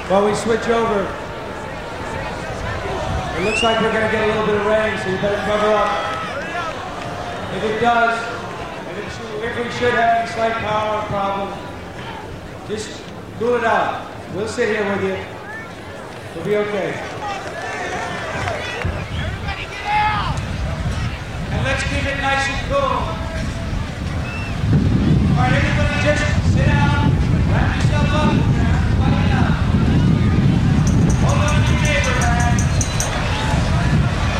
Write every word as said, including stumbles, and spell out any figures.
While we switch over, it looks like we're going to get a little bit of rain, so you better cover up. If it does, if, it should, if we should have any slight power problem, just cool it out. We'll sit here with you. We'll be okay. And let's keep it nice and cool.